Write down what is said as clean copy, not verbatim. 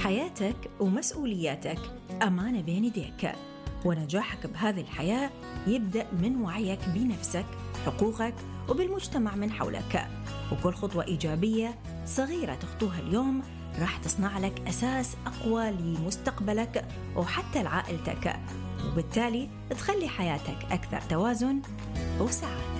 حياتك ومسؤولياتك أمانة بين يديك، ونجاحك بهذه الحياة يبدأ من وعيك بنفسك، حقوقك وبالمجتمع من حولك. وكل خطوة إيجابية صغيرة تخطوها اليوم راح تصنع لك أساس أقوى لمستقبلك وحتى لعائلتك، وبالتالي تخلي حياتك أكثر توازن وسعادة.